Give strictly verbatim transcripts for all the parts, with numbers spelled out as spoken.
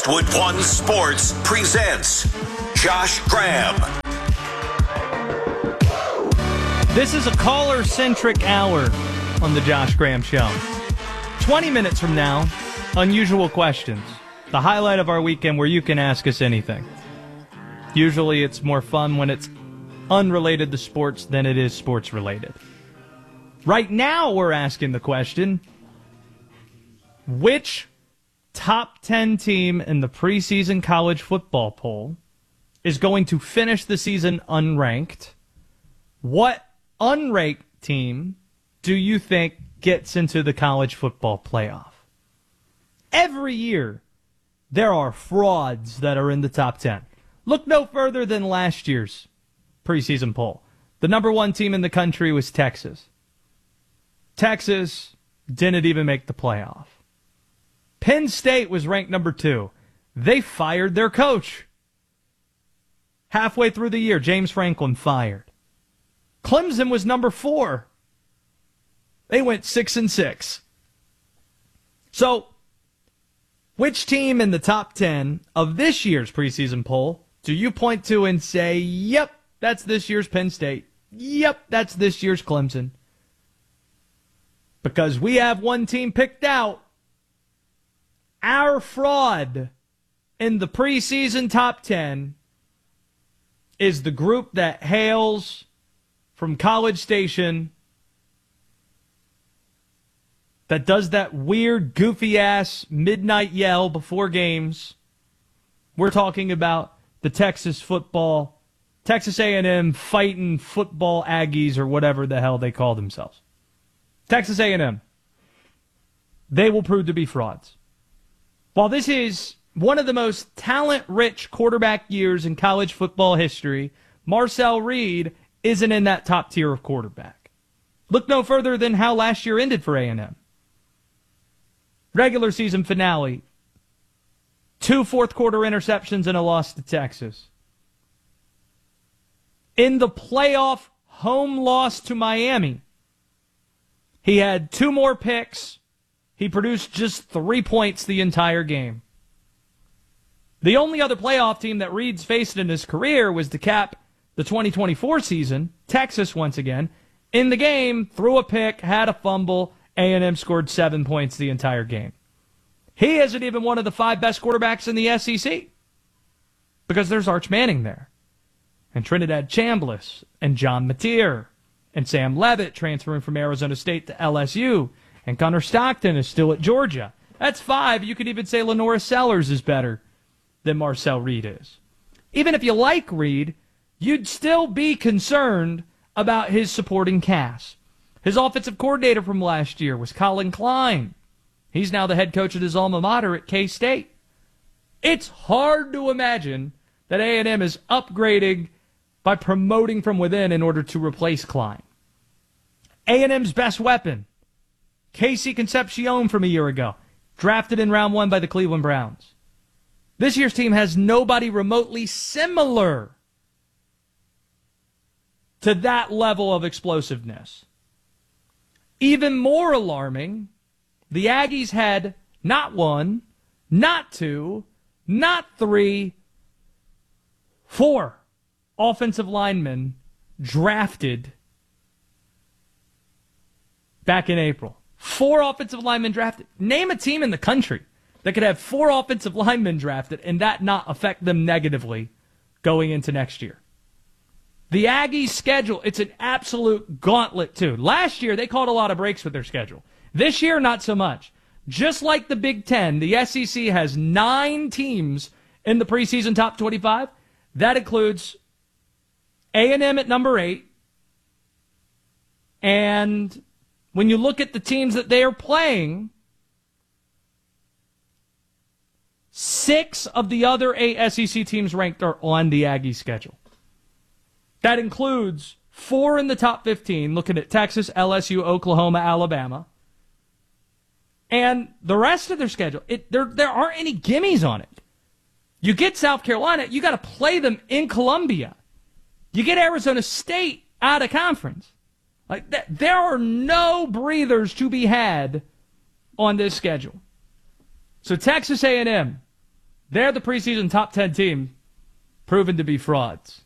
Westwood One Sports presents Josh Graham. This is a caller-centric hour on the Josh Graham Show. twenty minutes from now, unusual questions. The highlight of our weekend where you can ask us anything. Usually it's more fun when it's unrelated to sports than it is sports-related. Right now we're asking the question, which top ten team in the preseason college football poll is going to finish the season unranked? What unranked team do you think gets into the college football playoff? Every year, there are frauds that are in the top ten. Look no further than last year's preseason poll. The number one team in the country was Texas. Texas didn't even make the playoff. Penn State was ranked number two. They fired their coach. Halfway through the year, James Franklin fired. Clemson was number four. They went six and six. So, which team in the top ten of this year's preseason poll do you point to and say, yep, that's this year's Penn State. Yep, that's this year's Clemson. Because we have one team picked out. Our fraud in the preseason top ten is the group that hails from College Station, that does that weird, goofy-ass midnight yell before games. We're talking about the Texas football, Texas A and M fighting football Aggies or whatever the hell they call themselves. Texas A and M. They will prove to be frauds. While this is one of the most talent-rich quarterback years in college football history, Marcel Reed isn't in that top tier of quarterback. Look no further than how last year ended for A and M. Regular season finale. Two fourth-quarter interceptions and a loss to Texas. In the playoff home loss to Miami, he had two more picks. He produced just three points the entire game. The only other playoff team that Reed's faced in his career was to cap the twenty twenty-four season, Texas once again. In the game, threw a pick, had a fumble, A and M scored seven points the entire game. He isn't even one of the five best quarterbacks in the S E C because there's Arch Manning there, and Trinidad Chambliss, and John Mateer, and Sam Levitt transferring from Arizona State to L S U, and Connor Stockton is still at Georgia. That's five. You could even say Lenora Sellers is better than Marcel Reed is. Even if you like Reed, you'd still be concerned about his supporting cast. His offensive coordinator from last year was Colin Klein. He's now the head coach at his alma mater at K-State. It's hard to imagine that A and M is upgrading by promoting from within in order to replace Klein. A and M's best weapon, Casey Concepcion from a year ago, drafted in round one by the Cleveland Browns. This year's team has nobody remotely similar to that level of explosiveness. Even more alarming, the Aggies had not one, not two, not three, four offensive linemen drafted back in April. Four offensive linemen drafted. Name a team in the country that could have four offensive linemen drafted and that not affect them negatively going into next year. The Aggies' schedule, it's an absolute gauntlet, too. Last year, they called a lot of breaks with their schedule. This year, not so much. Just like the Big Ten, the S E C has nine teams in the preseason top twenty-five. That includes A and M at number eight. And when you look at the teams that they are playing, six of the other eight S E C teams ranked are on the Aggie schedule. That includes four in the top fifteen, looking at Texas, L S U, Oklahoma, Alabama. And the rest of their schedule, it, there, there aren't any gimmies on it. You get South Carolina, you got to play them in Columbia. You get Arizona State out of conference. Like th- there are no breathers to be had on this schedule. So Texas A and M, They're the preseason top ten team, proven to be frauds.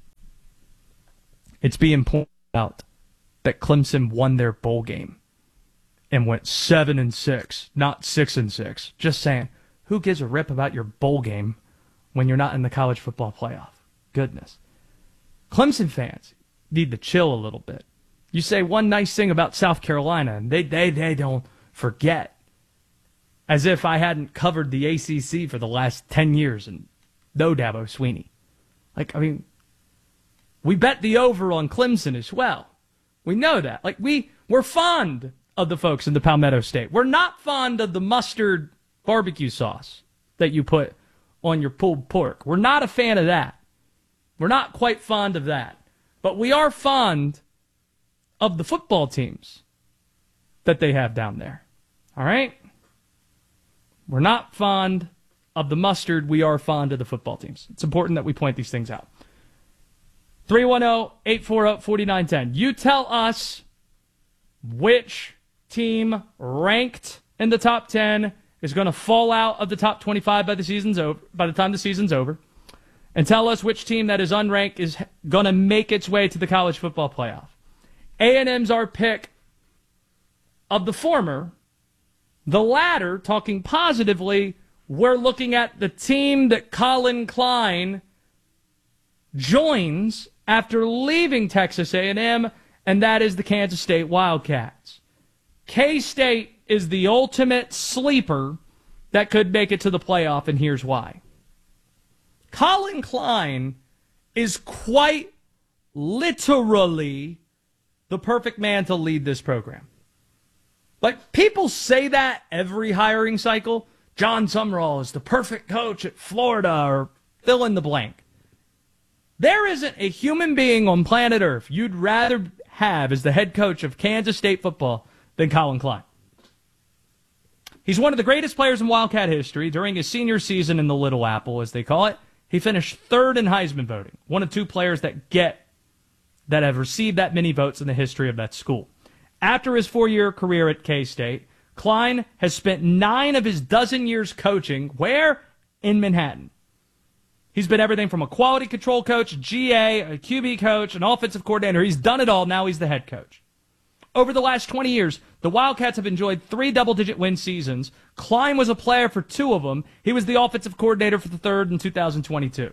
It's being pointed out that Clemson won their bowl game and went seven and six, not six and six. Just saying, who gives a rip about your bowl game when you're not in the college football playoff? Goodness. Clemson fans need to chill a little bit. You say one nice thing about South Carolina, and they they they don't forget. As if I hadn't covered the A C C for the last ten years and no Dabo Swinney. Like, I mean, we bet the over on Clemson as well. We know that. Like, we, we're fond of the folks in the Palmetto State. We're not fond of the mustard barbecue sauce that you put on your pulled pork. We're not a fan of that. We're not quite fond of that. But we are fond of the football teams that they have down there. All right? We're not fond of the mustard. We are fond of the football teams. It's important that we point these things out. three one zero, eight four zero, four nine one zero. You tell us which team ranked in the top ten is going to fall out of the top twenty-five by the season's over, by the time the season's over. And tell us which team that is unranked is going to make its way to the college football playoff. A and M's our pick of the former. The latter, talking positively, we're looking at the team that Colin Klein joins after leaving Texas A and M, and that is the Kansas State Wildcats. K-State is the ultimate sleeper that could make it to the playoff, and here's why. Colin Klein is quite literally the perfect man to lead this program. Like, people say that every hiring cycle. John Sumrall is the perfect coach at Florida, or fill in the blank. There isn't a human being on planet Earth you'd rather have as the head coach of Kansas State football than Colin Klein. He's one of the greatest players in Wildcat history. During his senior season in the Little Apple, as they call it, he finished third in Heisman voting, one of two players that get that have received that many votes in the history of that school. After his four-year career at K-State, Klein has spent nine of his dozen years coaching, where? In Manhattan. He's been everything from a quality control coach, G A, a Q B coach, an offensive coordinator. He's done it all. Now he's the head coach. Over the last twenty years, the Wildcats have enjoyed three double-digit win seasons. Klein was a player for two of them. He was the offensive coordinator for the third in two thousand twenty-two.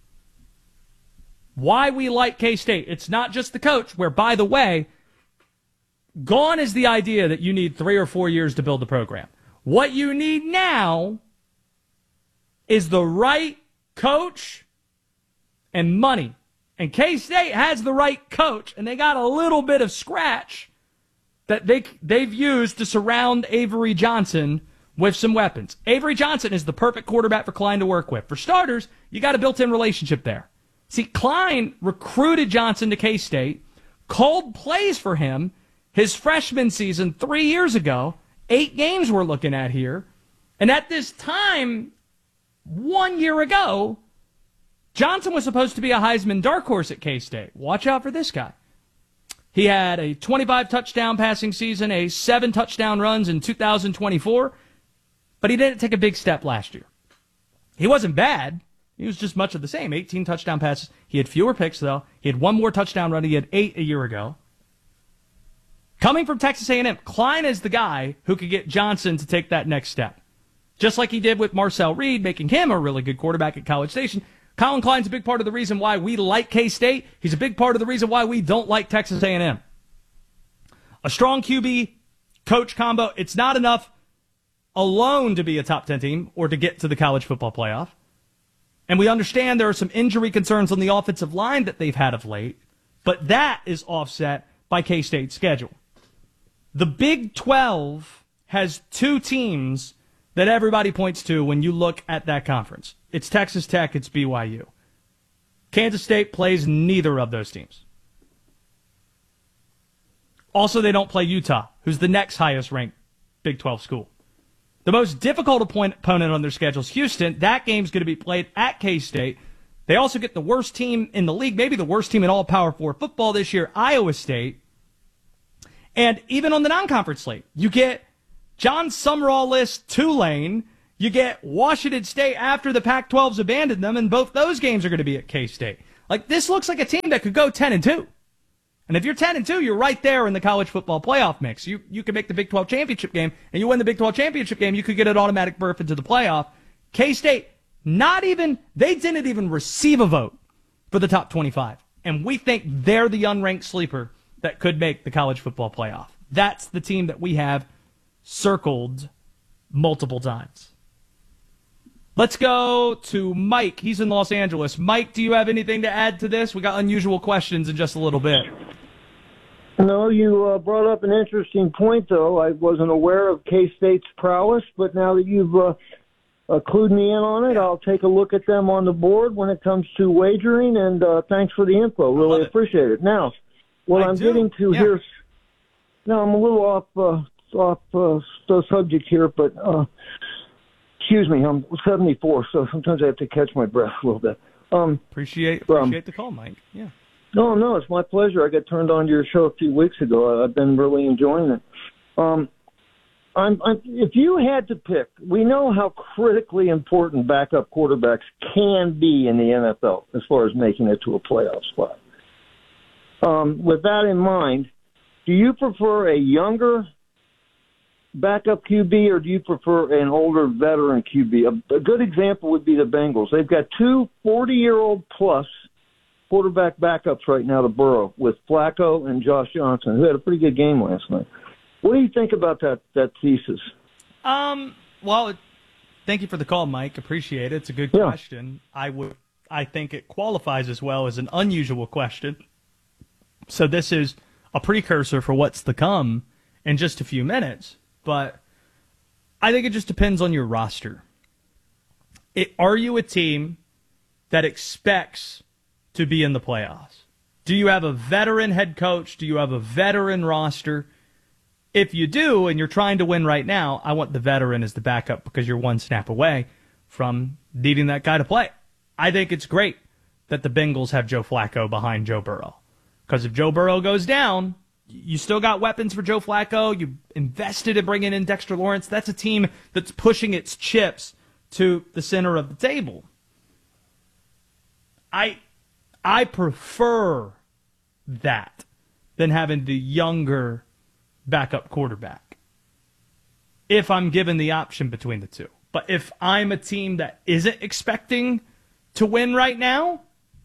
Why we like K-State? It's not just the coach, where, by the way, gone is the idea that you need three or four years to build the program. What you need now is the right coach and money. And K-State has the right coach, and they got a little bit of scratch that they, they've used to surround Avery Johnson with some weapons. Avery Johnson is the perfect quarterback for Klein to work with. For starters, you got a built-in relationship there. See, Klein recruited Johnson to K-State, called plays for him his freshman season three years ago. Eight games we're looking at here. And at this time, one year ago, Johnson was supposed to be a Heisman dark horse at K-State. Watch out for this guy. He had a twenty-five touchdown passing season, a seven touchdown runs in two thousand twenty-four, but he didn't take a big step last year. He wasn't bad. He was just much of the same. eighteen touchdown passes. He had fewer picks, though. He had one more touchdown run. He had eight a year ago. Coming from Texas A and M, Klein is the guy who could get Johnson to take that next step. Just like he did with Marcel Reed, making him a really good quarterback at College Station. Colin Klein's a big part of the reason why we like K-State. He's a big part of the reason why we don't like Texas A and M. A strong Q B coach combo, it's not enough alone to be a top ten team or to get to the college football playoff. And we understand there are some injury concerns on the offensive line that they've had of late, but that is offset by K-State's schedule. The Big twelve has two teams that everybody points to when you look at that conference. It's Texas Tech, it's B Y U. Kansas State plays neither of those teams. Also, they don't play Utah, who's the next highest ranked Big twelve school. The most difficult opponent on their schedule is Houston. That game's going to be played at K-State. They also get the worst team in the league, maybe the worst team in all Power Four football this year, Iowa State. And even on the non-conference slate, you get John Sumrall-less Tulane. You get Washington State after the Pac twelve's abandoned them, and both those games are going to be at K-State. Like, this looks like a team that could go ten and two. And if you're ten and two, you're right there in the college football playoff mix. You you can make the Big twelve championship game, and you win the Big twelve championship game, you could get an automatic berth into the playoff. K-State, not even, they didn't even receive a vote for the top twenty-five. And we think they're the unranked sleeper that could make the college football playoff. That's the team that we have circled multiple times. Let's go to Mike. He's in Los Angeles. Mike, do you have anything to add to this? We got unusual questions in just a little bit. No, you uh, brought up an interesting point, though. I wasn't aware of K-State's prowess, but now that you've uh, uh, clued me in on it, I'll take a look at them on the board when it comes to wagering, and uh, thanks for the info. Really appreciate it. Now, what I I'm do. getting to Yeah. here, now I'm a little off uh, off uh, the subject here, but uh, excuse me, I'm seventy-four, so sometimes I have to catch my breath a little bit. Um, Appreciate appreciate um, the call, Mike. Yeah. No, no, it's my pleasure. I got turned on to your show a few weeks ago. I've been really enjoying it. Um, I'm, I'm, if you had to pick, we know how critically important backup quarterbacks can be in the N F L as far as making it to a playoff spot. Um, with that in mind, do you prefer a younger backup Q B or do you prefer an older veteran Q B? A, a good example would be the Bengals. They've got two forty-year-old plus quarterback backups right now to Burrow with Flacco and Josh Johnson, who had a pretty good game last night. What do you think about that that thesis? Um. Well, thank you for the call, Mike. Appreciate it. It's a good Yeah. question. I would. I think it qualifies as well as an unusual question. So this is a precursor for what's to come in just a few minutes. But I think it just depends on your roster. It, are you a team that expects to be in the playoffs? Do you have a veteran head coach? Do you have a veteran roster? If you do, and you're trying to win right now, I want the veteran as the backup because you're one snap away from needing that guy to play. I think it's great that the Bengals have Joe Flacco behind Joe Burrow. Because if Joe Burrow goes down, you still got weapons for Joe Flacco. You invested in bringing in Dexter Lawrence. That's a team that's pushing its chips to the center of the table. I I prefer that than having the younger backup quarterback if I'm given the option between the two. But if I'm a team that isn't expecting to win right now,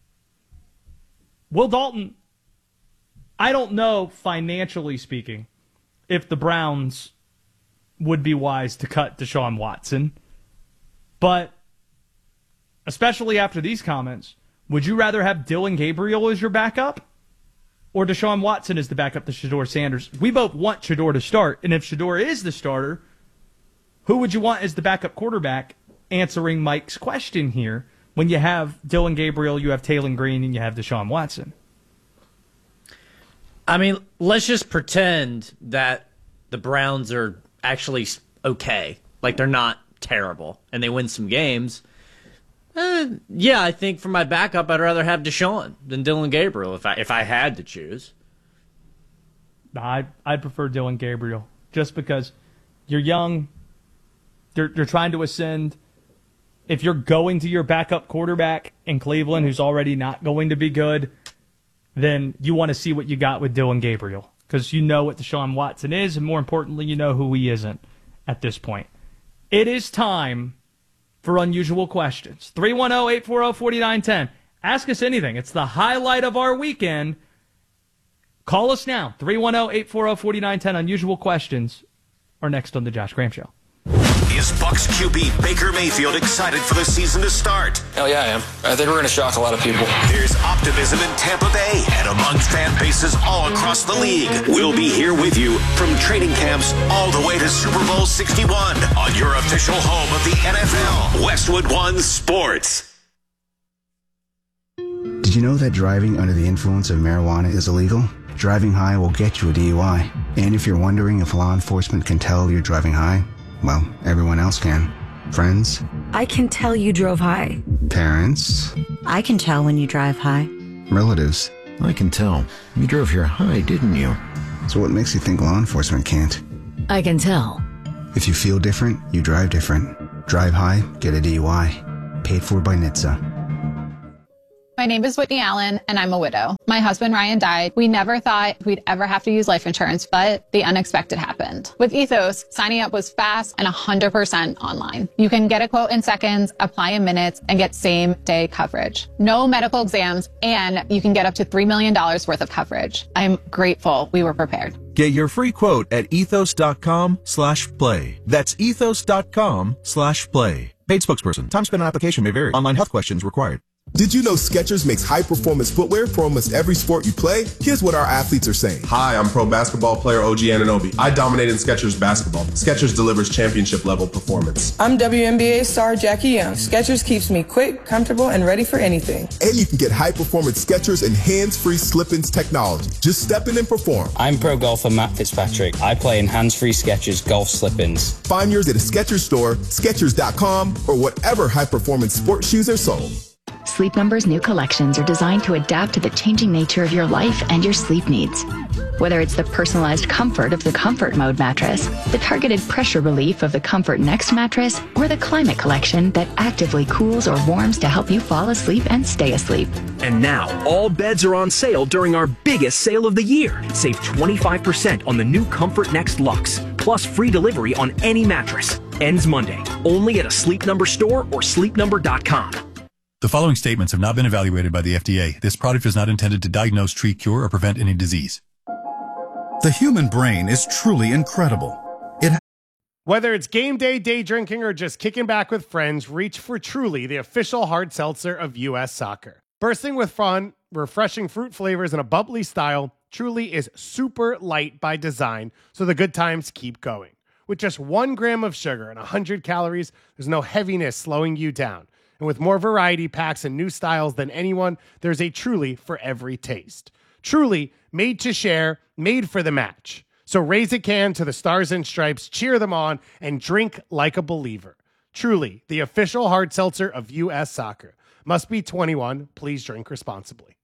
Will Dalton, I don't know, financially speaking, if the Browns would be wise to cut Deshaun Watson. But especially after these comments, would you rather have Dylan Gabriel as your backup or Deshaun Watson as the backup to Shedeur Sanders? We both want Shedeur to start, and if Shedeur is the starter, who would you want as the backup quarterback? Answering Mike's question here, when you have Dylan Gabriel, you have Taylor Green, and you have Deshaun Watson. I mean, let's just pretend that the Browns are actually okay. Like, they're not terrible, and they win some games. Uh, yeah, I think for my backup, I'd rather have Deshaun than Dylan Gabriel if I if I had to choose. I I'd prefer Dylan Gabriel just because you're young. You're you're trying to ascend. If you're going to your backup quarterback in Cleveland, who's already not going to be good, then you want to see what you got with Dylan Gabriel because you know what Deshaun Watson is, and more importantly, you know who he isn't at this point. It is time for unusual questions. three one zero, eight four zero, four nine one zero. Ask us anything. It's the highlight of our weekend. Call us now. three one zero, eight four zero, four nine one zero. Unusual questions are next on The Josh Graham Show. Is Bucs Q B Baker Mayfield excited for the season to start? Hell yeah, I am. I think we're going to shock a lot of people. There's optimism in Tampa Bay and among fan bases all across the league. We'll be here with you from training camps all the way to Super Bowl sixty-one on your official home of the N F L, Westwood One Sports. Did you know that driving under the influence of marijuana is illegal? Driving high will get you a D U I. And if you're wondering if law enforcement can tell you're driving high, well, everyone else can. Friends? I can tell you drove high. Parents? I can tell when you drive high. Relatives? I can tell. You drove here high, didn't you? So what makes you think law enforcement can't? I can tell. If you feel different, you drive different. Drive high, get a D U I. Paid for by N H T S A. My name is Whitney Allen, and I'm a widow. My husband, Ryan, died. We never thought we'd ever have to use life insurance, but the unexpected happened. With Ethos, signing up was fast and one hundred percent online. You can get a quote in seconds, apply in minutes, and get same-day coverage. No medical exams, and you can get up to three million dollars worth of coverage. I'm grateful we were prepared. Get your free quote at ethos.com slash play. That's ethos.com slash play. Paid spokesperson. Time spent on application may vary. Online health questions required. Did you know Skechers makes high-performance footwear for almost every sport you play? Here's what our athletes are saying. Hi, I'm pro basketball player O G Anunoby. I dominate in Skechers basketball. Skechers delivers championship-level performance. I'm W N B A star Jackie Young. Skechers keeps me quick, comfortable, and ready for anything. And you can get high-performance Skechers and hands-free slip-ins technology. Just step in and perform. I'm pro golfer Matt Fitzpatrick. I play in hands-free Skechers golf slip-ins. Find yours at a Skechers store, Skechers dot com, or whatever high-performance sports shoes are sold. Sleep Number's new collections are designed to adapt to the changing nature of your life and your sleep needs. Whether it's the personalized comfort of the Comfort Mode mattress, the targeted pressure relief of the Comfort Next mattress, or the Climate Collection that actively cools or warms to help you fall asleep and stay asleep. And now, all beds are on sale during our biggest sale of the year. Save twenty-five percent on the new Comfort Next Luxe, plus free delivery on any mattress. Ends Monday, only at a Sleep Number store or sleep number dot com. The following statements have not been evaluated by the F D A. This product is not intended to diagnose, treat, cure, or prevent any disease. The human brain is truly incredible. It Whether it's game day, day drinking, or just kicking back with friends, reach for Truly, the official hard seltzer of U S Soccer. Bursting with fun, refreshing fruit flavors, and a bubbly style, Truly is super light by design, so the good times keep going. With just one gram of sugar and one hundred calories, there's no heaviness slowing you down. And with more variety packs and new styles than anyone, there's a Truly for every taste. Truly, made to share, made for the match. So raise a can to the Stars and Stripes, cheer them on, and drink like a believer. Truly, the official hard seltzer of U S Soccer. Must be twenty-one. Please drink responsibly.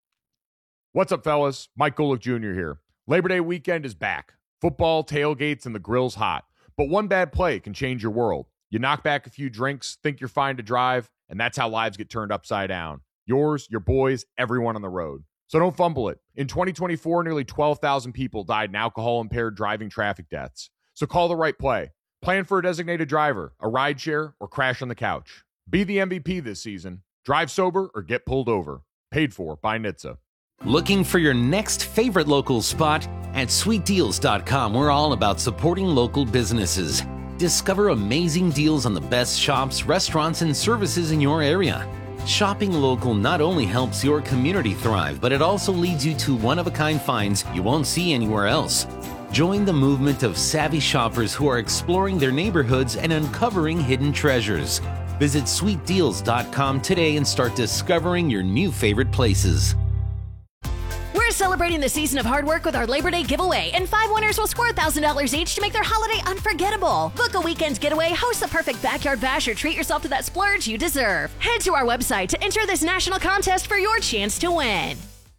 What's up, fellas? Mike Golick Junior here. Labor Day weekend is back. Football, tailgates, and the grill's hot. But one bad play can change your world. You knock back a few drinks, think you're fine to drive, and that's how lives get turned upside down. Yours, your boys, everyone on the road. So don't fumble it. In twenty twenty-four, nearly twelve thousand people died in alcohol-impaired driving traffic deaths. So call the right play. Plan for a designated driver, a rideshare, or crash on the couch. Be the M V P this season. Drive sober or get pulled over. Paid for by N H T S A. Looking for your next favorite local spot? At sweet deals dot com, we're all about supporting local businesses. Discover amazing deals on the best shops, restaurants, and services in your area. Shopping local not only helps your community thrive, but it also leads you to one-of-a-kind finds you won't see anywhere else. Join the movement of savvy shoppers who are exploring their neighborhoods and uncovering hidden treasures. Visit sweet deals dot com today and start discovering your new favorite places. We're celebrating the season of hard work with our Labor Day giveaway, and five winners will score one thousand dollars each to make their holiday unforgettable. Book a weekend's getaway, host the perfect backyard bash, or treat yourself to that splurge you deserve. Head to our website to enter this national contest for your chance to win.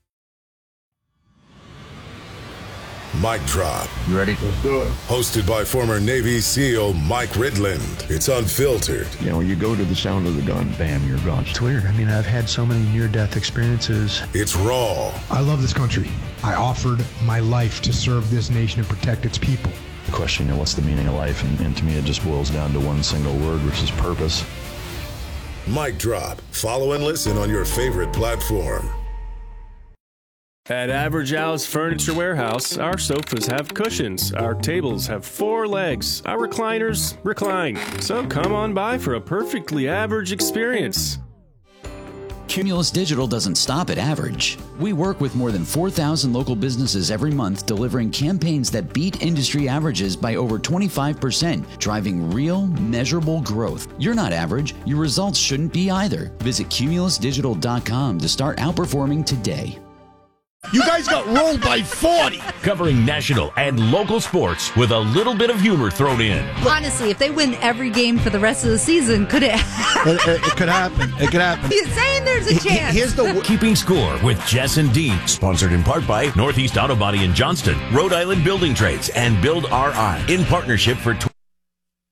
Mic Drop. You ready? Let's do it. Hosted by former Navy SEAL Mike Ridland. It's unfiltered. You know, you go to the sound of the gun, bam, you're gone. It's weird. I mean, I've had so many near-death experiences. It's raw. I love this country. I offered my life to serve this nation and protect its people. The question, you know, what's the meaning of life? And, and to me, it just boils down to one single word, which is purpose. Mic Drop. Follow and listen on your favorite platform. At Average Al's Furniture Warehouse, our sofas have cushions, our tables have four legs, our recliners recline. So come on by for a perfectly average experience. Cumulus Digital doesn't stop at average. We work with more than four thousand local businesses every month, delivering campaigns that beat industry averages by over twenty-five percent, driving real, measurable growth. You're not average. Your results shouldn't be either. Visit cumulus digital dot com to start outperforming today. You guys got rolled by forty. Covering national and local sports with a little bit of humor thrown in. Honestly, if they win every game for the rest of the season, could it happen? It, it, it could happen. It could happen. He's saying there's a chance. Here's the Keeping Score with Jess and Dean. Sponsored in part by Northeast Auto Body in Johnston, Rhode Island Building Trades, and Build R I in partnership for